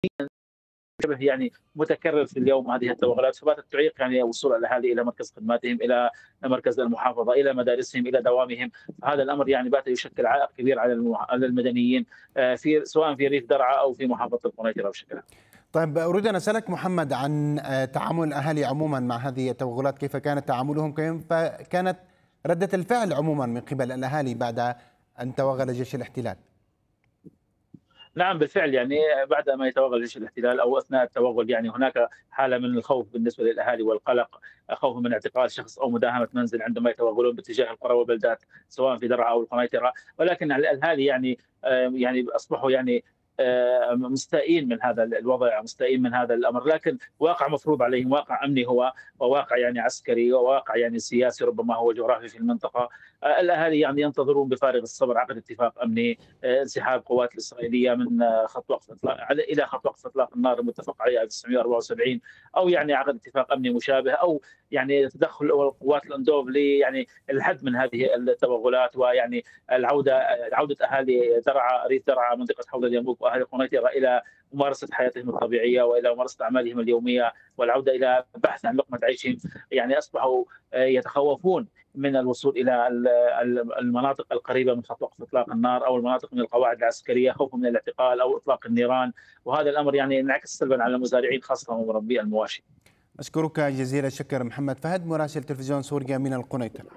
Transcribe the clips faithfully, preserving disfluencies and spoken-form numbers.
شبه يعني متكرر في اليوم هذه التوغلات، فباتت تعيق يعني وصول الاهالي الى مركز خدماتهم، الى مركز المحافظه، الى مدارسهم، الى دوامهم. هذا الامر يعني بات يشكل عائق كبير على المح- على المدنيين، آه، في سواء في ريف درعا او في محافظه القنيطره بشكل عام. طيب أريد أن أسألك محمد عن آه، تعامل الأهالي عموما مع هذه التوغلات، كيف كانت تعاملهم، كيف كانت ردة الفعل عموما من قبل الأهالي بعد أن توغل جيش الاحتلال؟ نعم بالفعل، يعني بعد ما يتوغل جيش الاحتلال او اثناء التوغل يعني هناك حاله من الخوف بالنسبه للاهالي والقلق، خوف من اعتقال شخص او مداهمه منزل عندما يتوغلون باتجاه القرى والبلدات سواء في درعا او القنيطره. ولكن الاهالي يعني آه، يعني اصبحوا يعني آه، مستائين من هذا الوضع، مستائين من هذا الامر، لكن واقع مفروض عليهم، واقع امني هو، وواقع يعني عسكري، وواقع يعني سياسي ربما هو جغرافي في المنطقه. آه، الاهالي يعني ينتظرون بفارغ الصبر عقد اتفاق امني، آه، انسحاب القوات الاسرائيليه من آه، خط وقف اطلاق الى خط وقف اطلاق النار المتفق عليه ألف وتسعمئة وأربعة وسبعين، او يعني عقد اتفاق امني مشابه، او يعني تدخل قوات الاندوف ل يعني الحد من هذه التوغلات، ويعني العوده عوده اهالي درعا، ريف درعا، منطقه حوض اليرموك واهالي القنيطره الى ممارسه حياتهم الطبيعيه والى ممارسه اعمالهم اليوميه، والعوده الى البحث عن لقمه عيشهم. يعني اصبحوا آه، يتخوفون من الوصول الى المناطق القريبه من خط وقف اطلاق النار او المناطق من القواعد العسكريه، خوفا من الاعتقال او اطلاق النيران. وهذا الامر يعني انعكس سلبا على المزارعين خاصه ومربي المواشي. أشكرك جزيل الشكر محمد فهد مراسل تلفزيون سوريا من القنيطرة.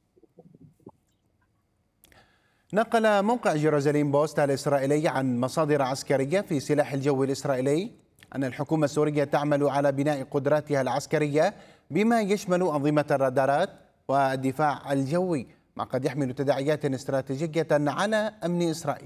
نقل موقع جيروزاليم بوست الإسرائيلي عن مصادر عسكرية في سلاح الجو الإسرائيلي أن الحكومة السورية تعمل على بناء قدراتها العسكرية بما يشمل أنظمة الرادارات والدفاع الجوي، ما قد يحمل تداعيات استراتيجية على أمن إسرائيل.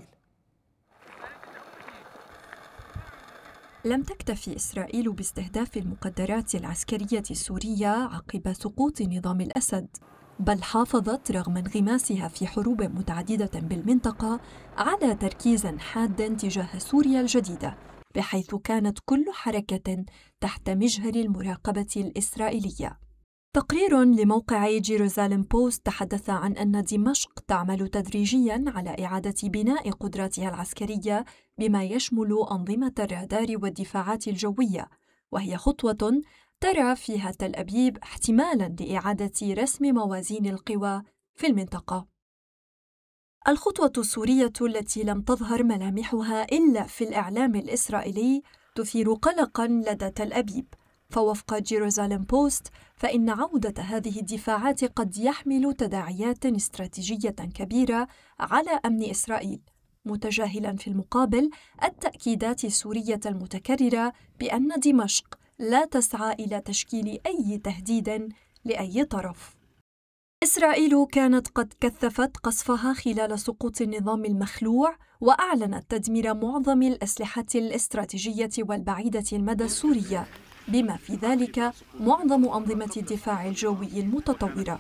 لم تكتفي إسرائيل باستهداف المقدرات العسكرية السورية عقب سقوط نظام الأسد، بل حافظت رغم انغماسها في حروب متعددة بالمنطقة على تركيز حاد تجاه سوريا الجديدة، بحيث كانت كل حركة تحت مجهر المراقبة الإسرائيلية. تقرير لموقع جيروزاليم بوست تحدث عن أن دمشق تعمل تدريجياً على إعادة بناء قدراتها العسكرية بما يشمل أنظمة الرادار والدفاعات الجوية، وهي خطوة ترى فيها تل أبيب احتمالاً لإعادة رسم موازين القوى في المنطقة. الخطوة السورية التي لم تظهر ملامحها إلا في الإعلام الإسرائيلي تثير قلقاً لدى تل أبيب، فوفق جيروزاليم بوست فإن عودة هذه الدفاعات قد يحمل تداعيات استراتيجية كبيرة على أمن إسرائيل، متجاهلاً في المقابل التأكيدات السورية المتكررة بأن دمشق لا تسعى إلى تشكيل أي تهديد لأي طرف. إسرائيل كانت قد كثفت قصفها خلال سقوط النظام المخلوع، وأعلنت تدمير معظم الأسلحة الاستراتيجية والبعيدة المدى السورية، بما في ذلك معظم أنظمة الدفاع الجوي المتطورة.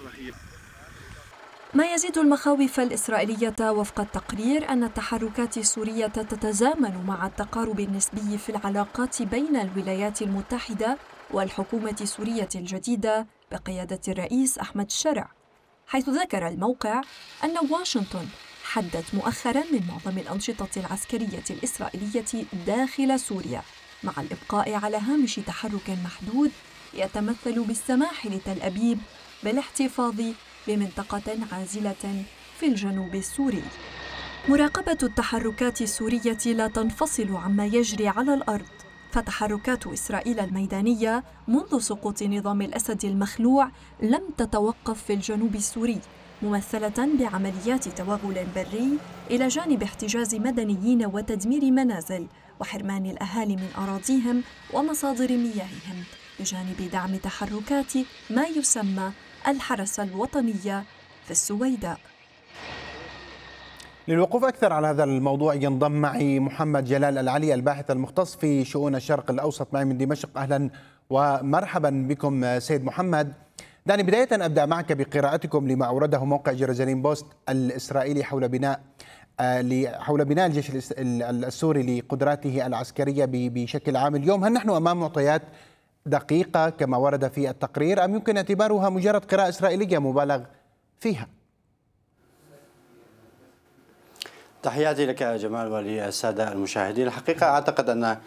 ما يزيد المخاوف الإسرائيلية وفق التقرير أن التحركات السورية تتزامن مع التقارب النسبي في العلاقات بين الولايات المتحدة والحكومة السورية الجديدة بقيادة الرئيس أحمد شرع، حيث ذكر الموقع أن واشنطن حدت مؤخراً من معظم الأنشطة العسكرية الإسرائيلية داخل سوريا، مع الإبقاء على هامش تحرك محدود يتمثل بالسماح لتل أبيب بالاحتفاظ بمنطقة عازلة في الجنوب السوري. مراقبة التحركات السورية لا تنفصل عما يجري على الأرض، فتحركات إسرائيل الميدانية منذ سقوط نظام الأسد المخلوع لم تتوقف في الجنوب السوري، ممثلة بعمليات توغل بري إلى جانب احتجاز مدنيين وتدمير منازل وحرمان الأهالي من أراضيهم ومصادر مياههم، بجانب دعم تحركات ما يسمى الحرس الوطنية في السويداء. للوقوف أكثر على هذا الموضوع ينضم معي محمد جلال العلي الباحث المختص في شؤون الشرق الأوسط معي من دمشق. أهلا ومرحبا بكم سيد محمد. دعني بداية أبدأ معك بقراءتكم لما أورده موقع جيروزاليم بوست الإسرائيلي حول بناء حول بناء الجيش السوري لقدراته العسكرية بشكل عام اليوم. هل نحن أمام معطيات دقيقة كما ورد في التقرير أم يمكن اعتبارها مجرد قراءة إسرائيلية مبالغ فيها؟ تحياتي لك جمال وللسادة المشاهدين. الحقيقة أعتقد أن